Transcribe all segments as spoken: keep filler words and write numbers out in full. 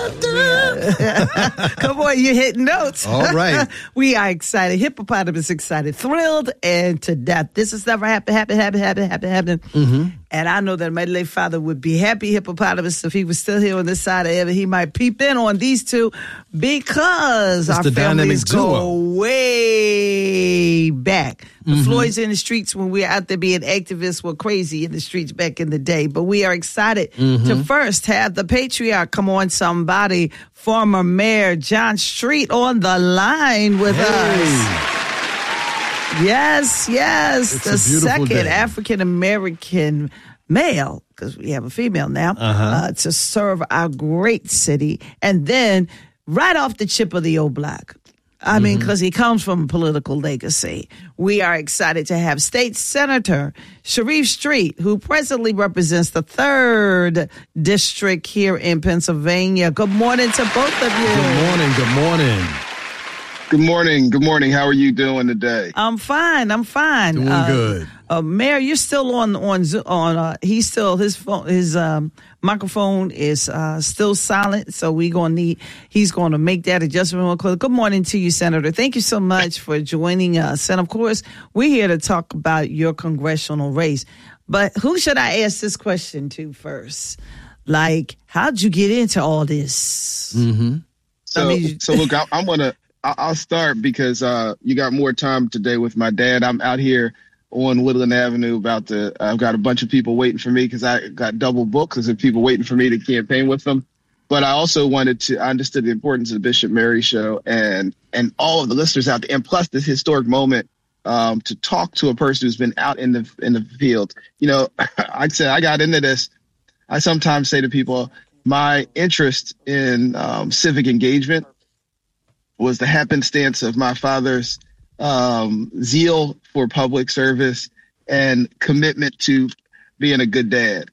Come on, you're hitting notes. All right. We are excited. Hippopotamus excited, thrilled, and to death. This has never happened, happened, happened, happened, happened, happened. Mm-hmm. And I know that my late father would be happy, Hippopotamus, if he was still here on this side of heaven. He might peep in on these two because it's our the families go duo. way back. The Mm-hmm. Floyds in the streets when we were out there being activists were crazy in the streets back in the day. But we are excited Mm-hmm. to first have the patriarch come on, somebody, former Mayor John Street on the line with Hey. us. Yes, yes. It's the a beautiful second day. African-American male, because we have a female now, Uh-huh. uh, to serve our great city. And then right off the chip of the old block, I mean, because he comes from a political legacy. We are excited to have State Senator Sharif Street, who presently represents the third district here in Pennsylvania. Good morning to both of you. Good morning. Good morning. Good morning. Good morning. How are you doing today? I'm fine. I'm fine. Doing uh, good. Uh, Mayor, you're still on on Zo- on. Uh, he's still his phone. His um, microphone is uh, still silent, so we gonna need. He's going to make that adjustment real quick. Good morning to you, Senator. Thank you so much for joining us. And of course, we're here to talk about your congressional race. But who should I ask this question to first? Like, how'd you get into all this? Mm-hmm. So, I mean- so look, I, I'm gonna. I- I'll start because uh, you got more time today with my dad. I'm out here on Woodland Avenue about to. I've got a bunch of people waiting for me because I got double booked because of people waiting for me to campaign with them. But I also wanted to. I understood the importance of the Bishop Mary Show and and all of the listeners out there, and plus this historic moment um, to talk to a person who's been out in the in the field. You know, I said I got into this. I sometimes say to people, my interest in um, civic engagement was the happenstance of my father's um, zeal for public service and commitment to being a good dad.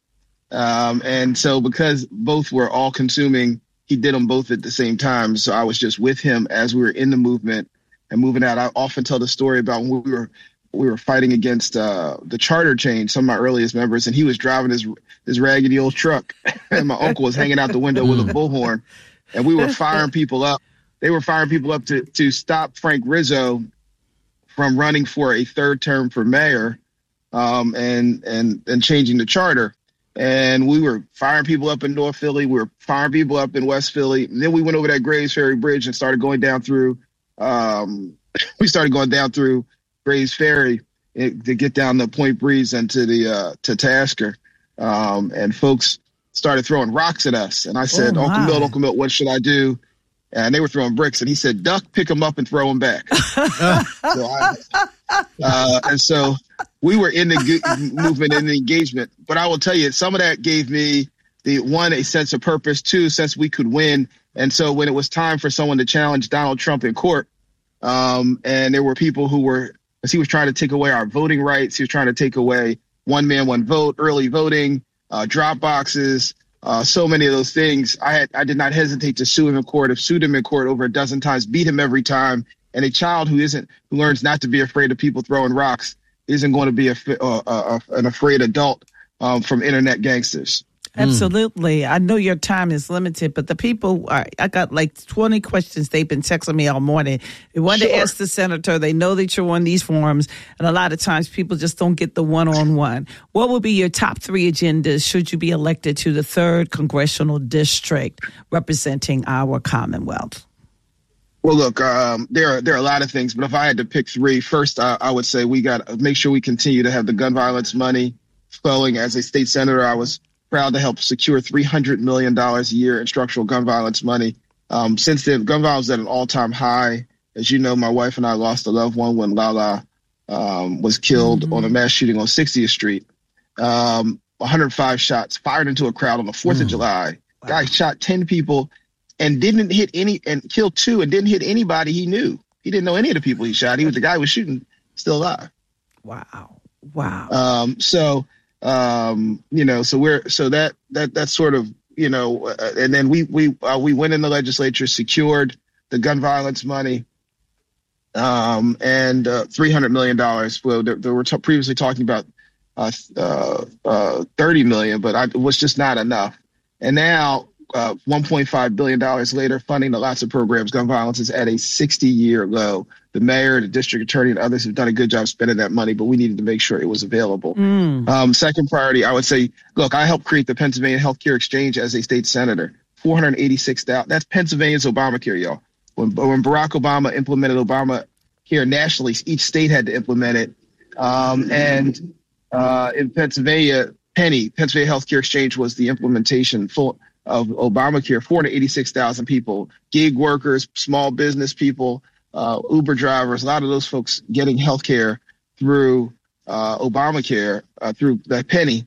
Um, and so because both were all consuming, he did them both at the same time. So I was just with him as we were in the movement and moving out. I often tell the story about when we were we were fighting against uh, the charter change, some of my earliest members, and he was driving his his raggedy old truck, and my uncle was hanging out the window with a bullhorn, and we were firing people up. They were firing people up to to stop Frank Rizzo from running for a third term for mayor, um, and and and changing the charter. And we were firing people up in North Philly. We were firing people up in West Philly. And then we went over that Graves Ferry Bridge and started going down through. Um, we started going down through Graves Ferry to get down to Point Breeze and to the uh, to Tasker. Um, and folks started throwing rocks at us. And I said, Oh, Uncle my. Milt, Uncle Milt, what should I do? And they were throwing bricks. And he said, duck, pick them up and throw them back. so I, uh, and so we were in the g- movement and the engagement. But I will tell you, some of that gave me, the one, a sense of purpose, two, sense we could win. And so when it was time for someone to challenge Donald Trump in court, um, and there were people who were, as he was trying to take away our voting rights, he was trying to take away one man, one vote, early voting, uh, drop boxes, uh, so many of those things. I had, I did not hesitate to sue him in court. I've sued him in court over a dozen times, beat him every time. And a child who isn't, who learns not to be afraid of people throwing rocks isn't going to be a, uh, uh, an afraid adult um, from internet gangsters. Absolutely. I know your time is limited, but the people are, I got like twenty questions they've been texting me all morning. They wanted Sure. to ask the senator. They know that you're on these forums, and a lot of times people just don't get the one-on-one. What would be your top three agendas should you be elected to the third congressional district representing our Commonwealth? Well, look, um, there are there are a lot of things, but if I had to pick three, first I, I would say we got to make sure we continue to have the gun violence money flowing. As a state senator, I was proud to help secure three hundred million dollars a year in structural gun violence money. Um, since then, gun violence is at an all-time high. As you know, my wife and I lost a loved one when Lala um, was killed mm-hmm. on a mass shooting on sixtieth street. Um, one hundred five shots fired into a crowd on the fourth mm. of July. Wow. Guy shot ten people and didn't hit any and killed two and didn't hit anybody he knew. He didn't know any of the people he shot. He was the guy who was shooting still alive. Wow. Wow. Um, so, um, you know, so we're, so that, that, that's sort of, you know, uh, and then we, we, uh, we went in the legislature, secured the gun violence money, um, and, uh, three hundred million dollars. Well, they, they were t- previously talking about, uh, uh, uh, thirty million, but I, it was just not enough. And now uh, one point five billion dollars later, funding to lots of programs. Gun violence is at a sixty-year low. The mayor, the district attorney, and others have done a good job spending that money, but we needed to make sure it was available. Mm. Um, second priority, I would say, look, I helped create the Pennsylvania Healthcare Exchange as a state senator. four hundred eighty-six thousand. That's Pennsylvania's Obamacare, y'all. When, when Barack Obama implemented Obamacare nationally, each state had to implement it. Um, and uh, in Pennsylvania, Penny, Pennsylvania Healthcare Exchange was the implementation full of Obamacare. four hundred eighty-six thousand people, gig workers, small business people, uh, Uber drivers, a lot of those folks getting healthcare through uh, Obamacare, uh, through the Penny.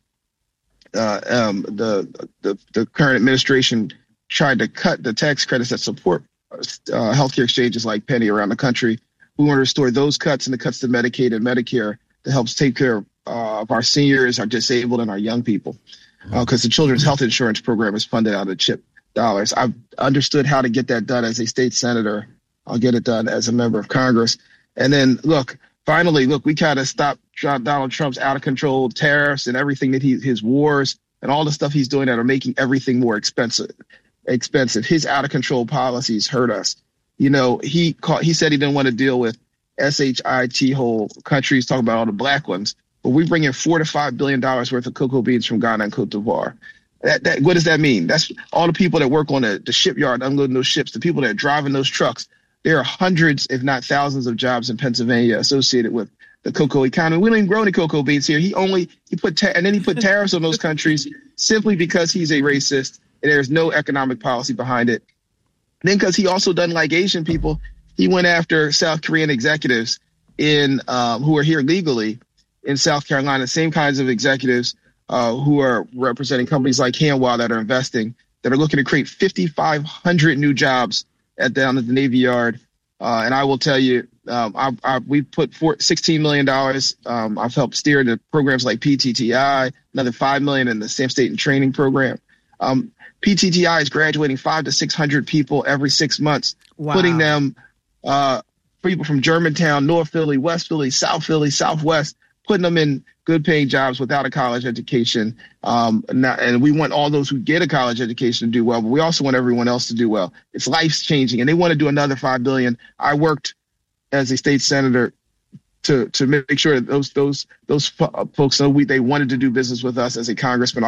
Uh, um, the, the the current administration tried to cut the tax credits that support uh, healthcare exchanges like Penny around the country. We want to restore those cuts and the cuts to Medicaid and Medicare that helps take care of, uh, of our seniors, our disabled, and our young people. Because uh, the Children's Health Insurance Program is funded out of CHIP dollars. I've understood how to get that done as a state senator. I'll get it done as a member of Congress. And then, look, finally, look, we kind of stopped Donald Trump's out of control tariffs and everything that he, his wars and all the stuff he's doing that are making everything more expensive. Expensive. His out of control policies hurt us. You know, he caught, he said he didn't want to deal with S H I T whole countries, talking about all the black ones. But we bring in four to five billion dollars worth of cocoa beans from Ghana and Cote d'Ivoire. That, that, what does that mean? That's all the people that work on the, the shipyard unloading those ships, the people that are driving those trucks. There are hundreds, if not thousands, of jobs in Pennsylvania associated with the cocoa economy. We don't even grow any cocoa beans here. He only he put ta- and then he put tariffs on those countries simply because he's a racist and there's no economic policy behind it. And then because he also doesn't like Asian people, he went after South Korean executives in um, who are here legally in South Carolina, same kinds of executives uh, who are representing companies like Hanwha that are investing, that are looking to create fifty-five hundred new jobs at down at the Navy Yard. Uh, and I will tell you, um, I, I, we put four, sixteen million dollars. Um, I've helped steer the programs like P T T I, another five million dollars in the Sam State and Training Program. Um, P T T I is graduating five to six hundred people every six months, wow. putting them, uh, people from Germantown, North Philly, West Philly, South Philly, Southwest, putting them in good paying jobs without a college education. Um, and, not, and we want all those who get a college education to do well, but we also want everyone else to do well. It's life changing, and they want to do another five billion dollars. I worked as a state senator to to make sure that those those those folks know we they wanted to do business with us as a congressman.